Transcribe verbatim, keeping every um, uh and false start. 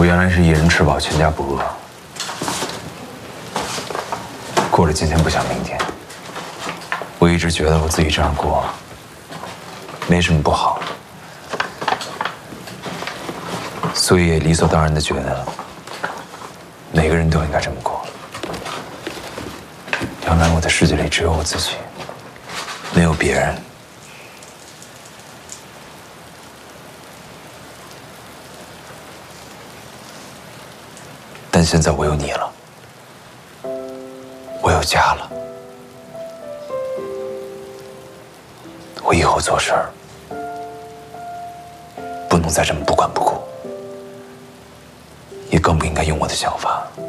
原来是一人吃饱全家不饿，过了今天不想明天。我一直觉得我自己这样过没什么不好，所以也理所当然的觉得每个人都应该这么过。原来我的世界里只有我自己，没有别人。但现在我有你了，我有家了，我以后做事儿不能再这么不管不顾，也更不应该用我的想法